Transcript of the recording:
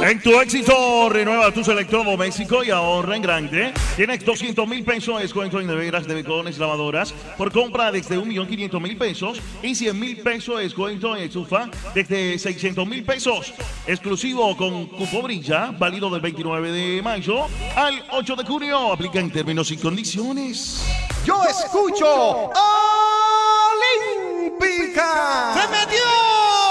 En tu éxito, renueva tus electrodomésticos y ahorra en grande. Tienes 200,000 pesos de descuento en neveras, bebecones, lavadoras por compra desde 1.500.000 pesos y 100,000 pesos de descuento en estufa desde 600,000 pesos. Exclusivo con cupo brilla, válido del 29 de mayo al 8 de junio. Aplica en términos y condiciones. Yo escucho Olímpica. ¡Se metió!